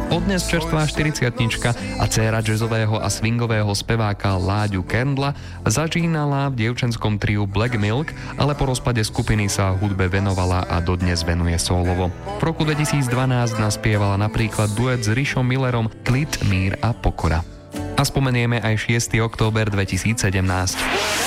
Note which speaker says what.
Speaker 1: Odnes čerstvá 40-tnička a dcéra jazzového a swingového speváka Láďu Kerndla začínala v dievčenskom triu Black Milk, ale po rozpade skupiny sa hudbe venovala a dodnes venuje solovo. V roku 2012 naspievala napríklad duet s Rišom Millerom Klid, mír a pokora. A spomenieme aj 6. október 2017.